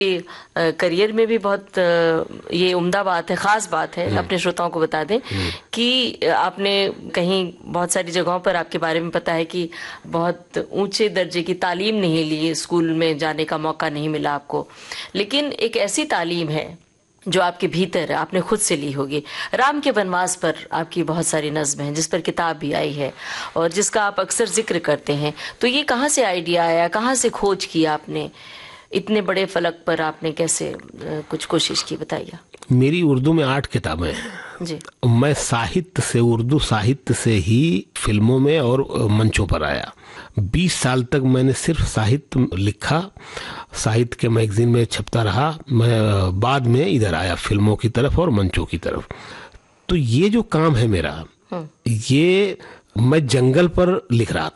Career में भी बहुत ये उम्दा बात है, खास बात है। अपने श्रोताओं को बता दें कि आपने कहीं बहुत सारी जगहों पर आपके बारे में पता है कि बहुत ऊंचे दर्जे की तालीम नहीं ली, स्कूल में जाने का मौका नहीं मिला आपको, लेकिन एक ऐसी तालीम है जो आपके भीतर आपने खुद से ली होगी। राम के वनवास पर आपकी बहुत सारी नज्म हैं, जिस पर किताब भी आई है और जिसका आप अक्सर जिक्र करते हैं। तो ये कहाँ से आइडिया आया, कहाँ से खोज किया आपने, इतने बड़े फलक पर आपने कैसे कुछ कोशिश की, बताइए। मेरी उर्दू में 8 किताबें हैं जी। मैं साहित्य से, उर्दू साहित्य से ही फिल्मों में और मंचों पर आया। 20 साल तक मैंने सिर्फ साहित्य लिखा, साहित्य के मैगजीन में छपता रहा। मैं बाद में इधर आया फिल्मों की तरफ और मंचों की तरफ। तो ये जो काम है मेरा, ये मैं जंगल पर लिख रहा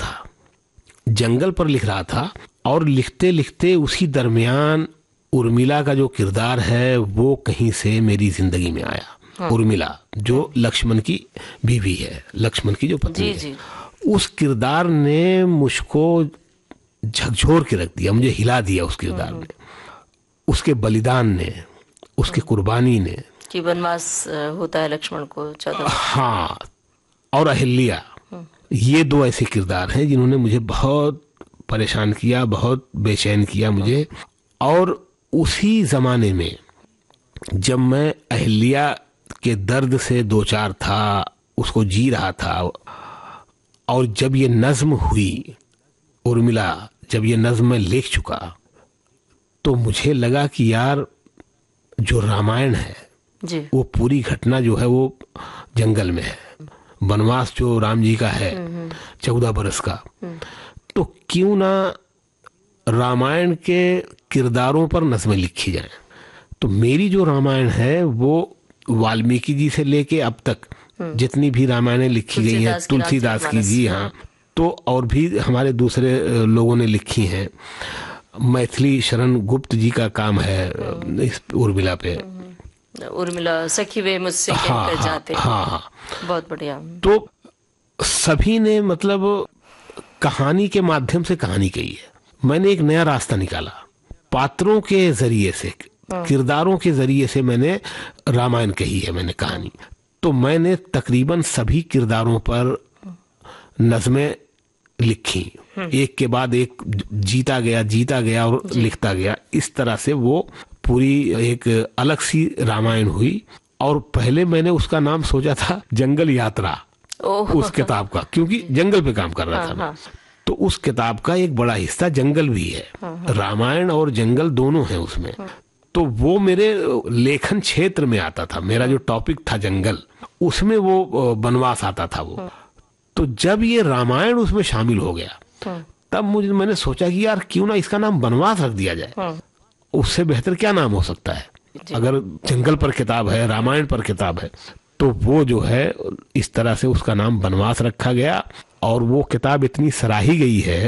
था और लिखते लिखते उसी दरमियान उर्मिला का जो किरदार है वो कहीं से मेरी जिंदगी में आया। उर्मिला जो लक्ष्मण की बीवी है, लक्ष्मण की जो पत्नी है, उस किरदार ने मुझको झकझोर के रख दिया, मुझे हिला दिया उस किरदार ने, उसके बलिदान ने, उसकी कुर्बानी ने। कि वनवास होता है लक्ष्मण को 14। हाँ, और अहिल्या, ये 2 ऐसे किरदार हैं जिन्होंने मुझे बहुत परेशान किया, बहुत बेचैन किया मुझे। और उसी जमाने में जब मैं अहिल्या के दर्द से 2-4 था, उसको जी रहा था, और जब ये नज्म हुई उर्मिला, जब ये नज्म मैं लिख चुका, तो मुझे लगा कि यार जो रामायण है जी, वो पूरी घटना जो है वो जंगल में है। वनवास जो राम जी का है 14 बरस का, तो क्यों ना रामायण के किरदारों पर नज़में लिखी जाएं। तो मेरी जो रामायण है वो वाल्मीकि जी से लेके अब तक जितनी भी रामायणें लिखी गई हैं, तुलसीदास की, जी हाँ, तो और भी हमारे दूसरे लोगों ने लिखी हैं। मैथिली शरण गुप्त जी का काम है इस उर्मिला पे। उर्मिला सखी वे मुझसे कहकर जाते। हाँ, बहुत बढ़िया। तो सभी ने मतलब कहानी के माध्यम से कहानी कही है। मैंने एक नया रास्ता निकाला, पात्रों के जरिए से, किरदारों के जरिए से मैंने रामायण कही है, मैंने कहानी। तो मैंने तकरीबन सभी किरदारों पर नज़में लिखी, एक के बाद एक जीता गया और लिखता गया। इस तरह से वो पूरी एक अलग सी रामायण हुई। और पहले मैंने उसका नाम सोचा था जंगल यात्रा, उस किताब का, क्योंकि जंगल पे काम कर रहा था मैं। तो उस किताब का एक बड़ा हिस्सा जंगल भी है, रामायण और जंगल दोनों हैं उसमें। तो वो मेरे लेखन क्षेत्र में आता था, मेरा जो टॉपिक था जंगल, उसमें वो वनवास आता था वो। तो जब ये रामायण उसमें शामिल हो गया, तब मैंने सोचा कि यार क्यों ना इसका नाम वनवास रख दिया जाए। उससे बेहतर क्या नाम हो सकता है? अगर जंगल पर किताब है, रामायण पर किताब है, तो वो जो है इस तरह से उसका नाम वनवास रखा गया। और वो किताब इतनी सराही गई है,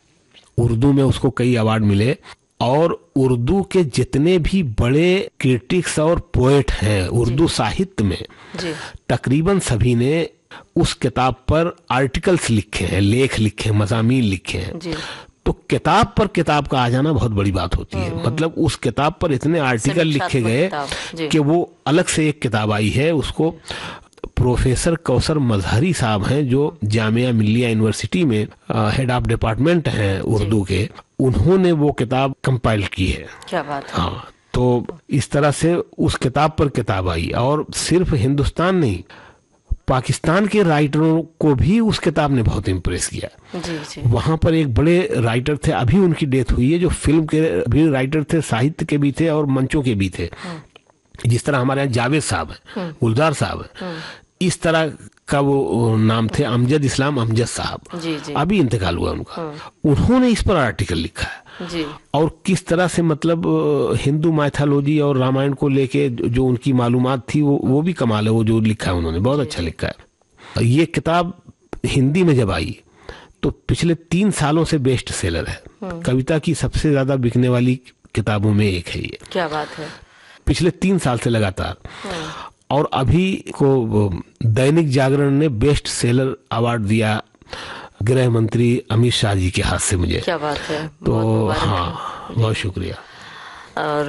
उर्दू में उसको कई अवार्ड मिले, और उर्दू के जितने भी बड़े क्रिटिक्स और पोएट हैं उर्दू साहित्य में, तकरीबन सभी ने उस किताब पर आर्टिकल्स लिखे हैं, लेख लिखे, मज़ामीन लिखे हैं। तो किताब पर किताब का आ जाना बहुत बड़ी बात होती है। मतलब उस किताब पर इतने आर्टिकल लिखे गए कि वो अलग से एक किताब आई है। उसको प्रोफेसर कौसर मजहरी साहब हैं जो जामिया मिल्लिया यूनिवर्सिटी में हेड ऑफ डिपार्टमेंट हैं उर्दू के, उन्होंने वो किताब कंपाइल की है। क्या बात है। हाँ, तो इस तरह से उस किताब पर किताब आई। और सिर्फ हिंदुस्तान नहीं, पाकिस्तान के राइटरों को भी उस किताब ने बहुत इम्प्रेस किया। वहां पर एक बड़े राइटर थे, अभी उनकी डेथ हुई है, जो फिल्म के भी राइटर थे, साहित्य के भी थे और मंचों के भी थे। जिस तरह हमारे यहाँ जावेद साहब हैं, गुलजार साहब हैं, इस तरह का वो नाम थे अमजद इस्लाम अमजद साहब, अभी इंतकाल हुआ उनका। उन्होंने इस पर आर्टिकल लिखा है। और किस तरह से मतलब हिंदू माइथोलॉजी और रामायण को लेके जो उनकी मालूमात थी वो भी कमाल है। वो जो लिखा है उन्होंने बहुत अच्छा लिखा है। ये किताब हिंदी में जब आई तो पिछले 3 सालों से बेस्ट सेलर है, कविता की सबसे ज्यादा बिकने वाली किताबों में एक है ये। क्या बात है। पिछले 3 साल से लगातार। और अभी को दैनिक जागरण ने बेस्ट सेलर अवार्ड दिया गृह मंत्री अमित शाह जी के हाथ से मुझे। क्या बात है। तो हाँ, बहुत शुक्रिया। और